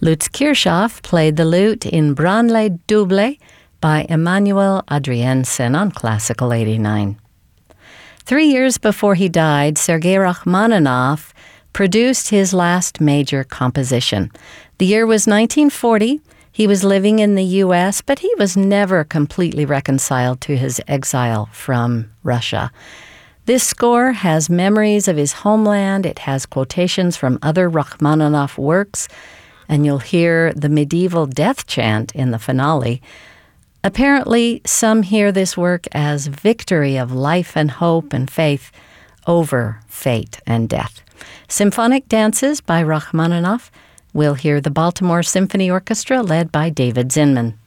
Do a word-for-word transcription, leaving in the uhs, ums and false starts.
Lutz Kirchhoff played the lute in Branle Double by Emanuel Adriensen on Classical eighty-nine. Three years before he died, Sergei Rachmaninoff produced his last major composition. The year was nineteen forty. He was living in the U S, but he was never completely reconciled to his exile from Russia. This score has memories of his homeland. It has quotations from other Rachmaninoff works, and you'll hear the medieval death chant in the finale. Apparently, some hear this work as victory of life and hope and faith over fate and death. Symphonic Dances by Rachmaninoff. We'll hear the Baltimore Symphony Orchestra led by David Zinman.